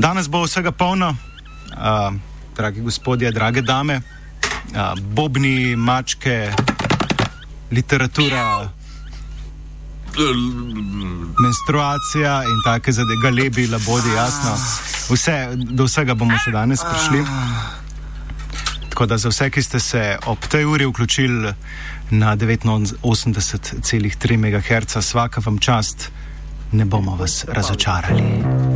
Danes bo vsega polno, dragi gospodje, drage dame, bobni, mačke, literatura, menstruacija in take zadeve, galebi, labodi, jasno. Do vsega bomo še danes prišli. Tako da za vse, ki ste se ob tej uri vključili na 89,3 MHz, svaka vam čast, ne bomo vas razočarali.